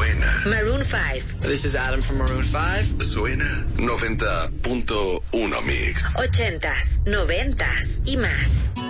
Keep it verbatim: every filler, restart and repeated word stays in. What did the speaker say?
Suena. Maroon five. This is Adam from Maroon five. Suena noventa punto uno Mix. Ochentas, noventas y más.